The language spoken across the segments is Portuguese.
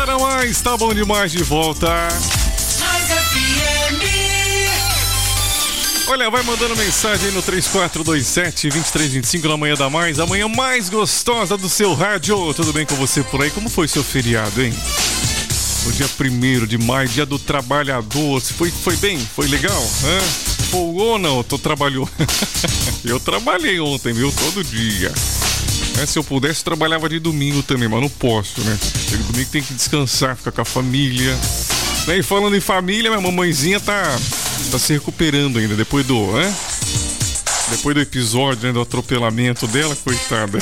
Tá na mais, tá bom demais de volta. Olha, vai mandando mensagem aí no 3427-2325 na manhã da mais, a manhã mais gostosa do seu rádio. Tudo bem com você por aí? Como foi seu feriado, hein? O dia 1º de maio, dia do trabalhador. Foi bem? Foi legal? Folgou ou não? Trabalhou. Eu trabalhei ontem, viu? Todo dia. Se eu pudesse, eu trabalhava de domingo também, mas não posso, né? Domingo tem que descansar, ficar com a família. E falando em família, minha mamãezinha tá se recuperando ainda, depois do episódio, né, do atropelamento dela, coitada.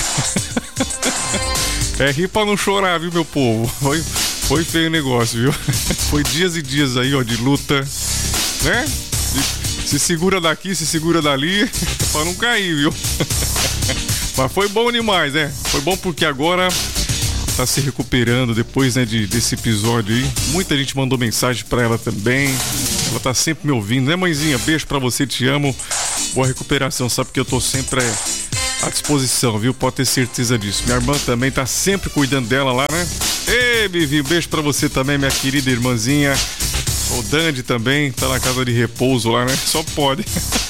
Rir pra não chorar, viu, meu povo? Foi feio o negócio, viu? Foi dias e dias aí, ó, de luta, né? Se segura daqui, se segura dali, pra não cair, viu? Mas foi bom demais, né? Foi bom porque agora tá se recuperando depois, né, desse episódio aí. Muita gente mandou mensagem pra ela também. Ela tá sempre me ouvindo, né, mãezinha? Beijo pra você, te amo. Boa recuperação, sabe que eu tô sempre à disposição, viu? Pode ter certeza disso. Minha irmã também tá sempre cuidando dela lá, né? Ei, Bivi, beijo pra você também, minha querida irmãzinha. O Dandy também tá na casa de repouso lá, né? Só pode.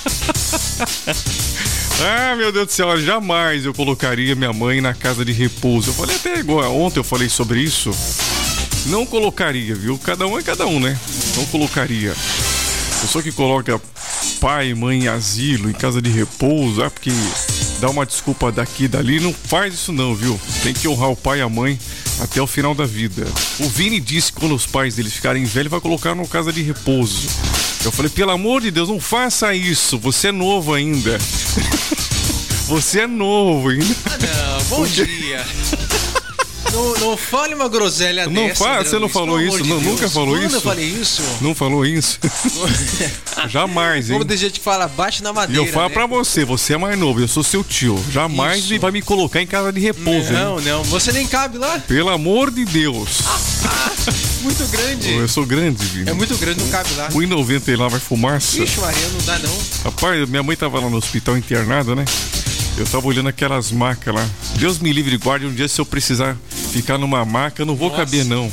Ah, meu Deus do céu, jamais eu colocaria minha mãe na casa de repouso. Eu falei até igual, ontem eu falei sobre isso. Não colocaria, viu? Cada um é cada um, né? Não colocaria. Pessoa que coloca pai, mãe em asilo, em casa de repouso, porque dá uma desculpa daqui e dali, não faz isso não, viu? Tem que honrar o pai e a mãe até o final da vida. O Vini disse que quando os pais deles ficarem velhos, vai colocar numa casa de repouso. Eu falei, pelo amor de Deus, não faça isso, você é novo ainda. Você é novo ainda. Ah, não, bom dia. Não fale uma groselha não dessa. Fala, você não falou isso? Não, nunca falou isso? Quando eu falei isso? Não falou isso? Jamais, hein? Como tem gente que fala, bate na madeira. E eu falo, né, pra você é mais novo, eu sou seu tio. Jamais vai me colocar em casa de repouso. Não, hein? não, você nem cabe lá. Pelo amor de Deus. Muito grande. Eu sou grande, Vini. É muito grande, não cabe lá. 1,90 lá vai fumaça. Ixi, Maria, não dá não. Rapaz, minha mãe tava lá no hospital internada, né? Eu tava olhando aquelas macas lá. Deus me livre e guarde, um dia se eu precisar ficar numa maca, eu não vou caber não.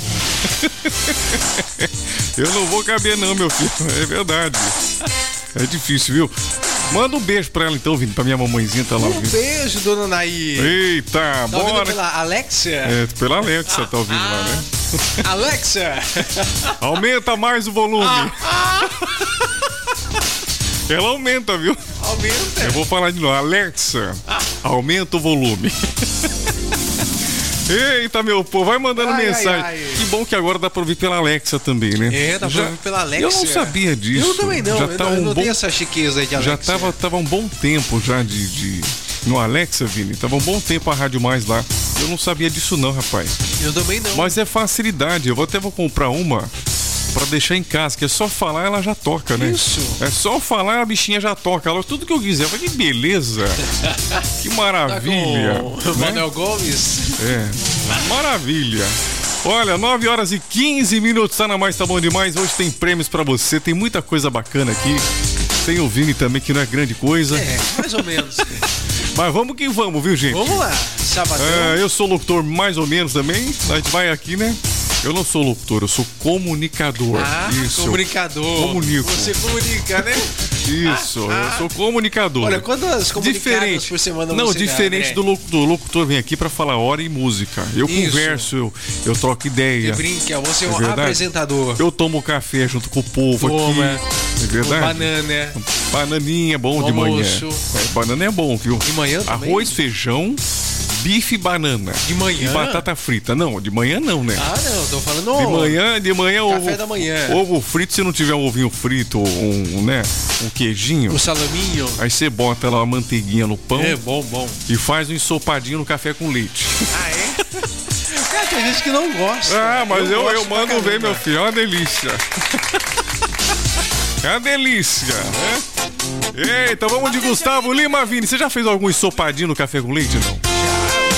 Eu não vou caber não, meu filho. É verdade. É difícil, viu? Manda um beijo pra ela então, Vini, pra minha mamãezinha tá lá. Um beijo, dona Naí. Eita, tá bora. Ouvindo pela Alexia? Pela Alexia tá ouvindo lá, né? Alexia! Aumenta mais o volume. Ela aumenta, viu? Aumenta. Eu vou falar de novo. Alexa, aumenta o volume. Eita, meu povo, vai mandando mensagem. Que bom que agora dá pra ouvir pela Alexa também, né? Dá pra ouvir pela Alexa. Eu não sabia disso. Eu também não. Já tá eu não tenho essa chiqueza aí de Alexa. Já tava um bom tempo já no Alexa, Vini. Tava um bom tempo a Rádio Mais lá. Eu não sabia disso não, rapaz. Eu também não. Mas é facilidade. Eu até vou comprar uma pra deixar em casa, que é só falar, ela já toca, né? Isso. É só falar, a bichinha já toca. Ela, tudo que eu quiser. Eu falei, que beleza. Que maravilha. Tá com o Manuel Gomes. Maravilha. Olha, 9h15, tá na mais, tá bom demais. Hoje tem prêmios pra você, tem muita coisa bacana aqui. Tem o Vini também, que não é grande coisa. Mais ou menos. Mas vamos que vamos, viu, gente? Vamos lá, sabadão. Eu sou locutor mais ou menos também. A gente vai aqui, né? Eu não sou locutor, eu sou comunicador. Isso. Comunicador. Comunico. Você comunica, né? Isso, eu sou comunicador. Olha, quantas comunicadas por semana não, você diferente dá, do locutor vem aqui pra falar hora e música. Eu converso, eu troco ideia. Você brinca, você é um apresentador. Eu tomo café junto com o povo aqui. É verdade? Banana. Bananinha é bom de manhã. Banana é bom, viu? De manhã também? Arroz, feijão, bife e banana. De manhã? E batata frita. Não, de manhã não, né? Ah, não, tô falando de manhã café da manhã. Ovo frito, se não tiver um ovinho frito, um queijinho. Um salaminho. Aí você bota lá uma manteiguinha no pão. É, bom. E faz um ensopadinho no café com leite. Ah, é? Cara, tem gente que não gosta. Ah, mas eu mando ver, meu filho. É uma delícia. É uma delícia, né? Eita, vamos de Gustavo Lima, Vini. Você já fez algum ensopadinho no café com leite, não?